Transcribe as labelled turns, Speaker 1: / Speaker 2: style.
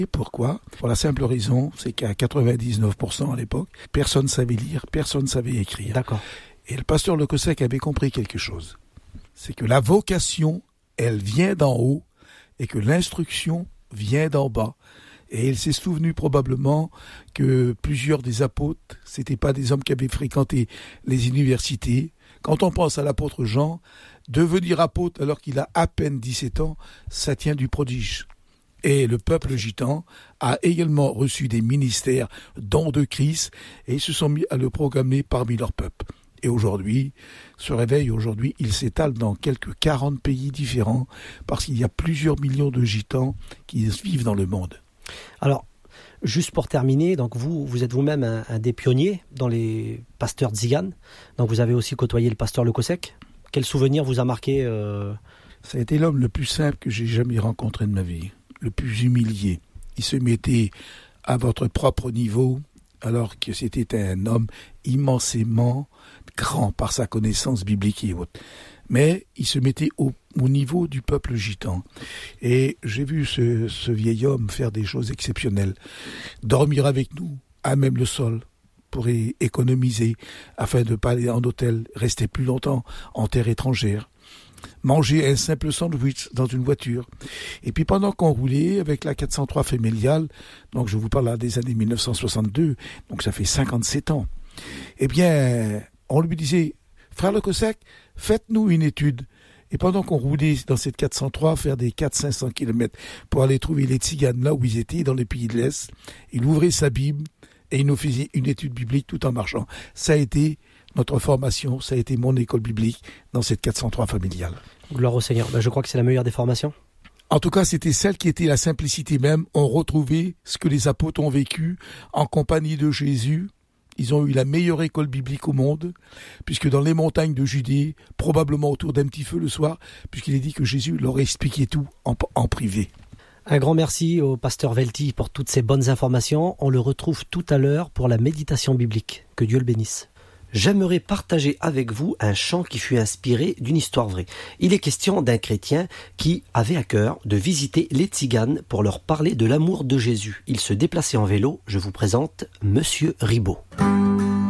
Speaker 1: Et pourquoi ? Pour la simple raison, c'est qu'à 99% à l'époque, personne ne savait lire, personne ne savait écrire.
Speaker 2: D'accord.
Speaker 1: Et le pasteur Le Cossec avait compris quelque chose. C'est que la vocation, elle vient d'en haut et que l'instruction vient d'en bas. Et il s'est souvenu probablement que plusieurs des apôtres, c'était pas des hommes qui avaient fréquenté les universités. Quand on pense à l'apôtre Jean, devenir apôtre alors qu'il a à peine 17 ans, ça tient du prodige. Et le peuple gitan a également reçu des ministères, dont de Christ, et ils se sont mis à le proclamer parmi leur peuple. Et aujourd'hui, ce réveil, il s'étale dans quelques 40 pays différents, parce qu'il y a plusieurs millions de gitans qui vivent dans le monde.
Speaker 2: Alors, juste pour terminer, donc vous êtes vous-même un des pionniers dans les pasteurs tziganes. Donc vous avez aussi côtoyé le pasteur Le Cossec. Quel souvenir vous a marqué
Speaker 1: Ça a été l'homme le plus simple que j'ai jamais rencontré de ma vie, le plus humilié. Il se mettait à votre propre niveau, alors que c'était un homme immensément grand par sa connaissance biblique et autres. Mais il se mettait au niveau du peuple gitan. Et j'ai vu ce vieil homme faire des choses exceptionnelles. Dormir avec nous, à même le sol, pour économiser, afin de ne pas aller en hôtel, rester plus longtemps en terre étrangère. Manger un simple sandwich dans une voiture. Et puis pendant qu'on roulait avec la 403 familiale, donc je vous parle là des années 1962, donc ça fait 57 ans, eh bien, on lui disait, frère Le Cossec, faites-nous une étude. Et pendant qu'on roulait dans cette 403, faire des 400-500 km pour aller trouver les tziganes là où ils étaient, dans les pays de l'Est, il ouvrait sa Bible et il nous faisait une étude biblique tout en marchant. Ça a été notre formation, ça a été mon école biblique dans cette 403 familiale.
Speaker 2: Gloire au Seigneur. Je crois que c'est la meilleure des formations.
Speaker 1: En tout cas, c'était celle qui était la simplicité même. On retrouvait ce que les apôtres ont vécu en compagnie de Jésus. Ils ont eu la meilleure école biblique au monde, puisque dans les montagnes de Judée, probablement autour d'un petit feu le soir, puisqu'il est dit que Jésus leur expliquait tout en privé.
Speaker 2: Un grand merci au pasteur Velti pour toutes ces bonnes informations. On le retrouve tout à l'heure pour la méditation biblique. Que Dieu le bénisse. J'aimerais partager avec vous un chant qui fut inspiré d'une histoire vraie. Il est question d'un chrétien qui avait à cœur de visiter les tziganes pour leur parler de l'amour de Jésus. Il se déplaçait en vélo. Je vous présente Monsieur Ribot.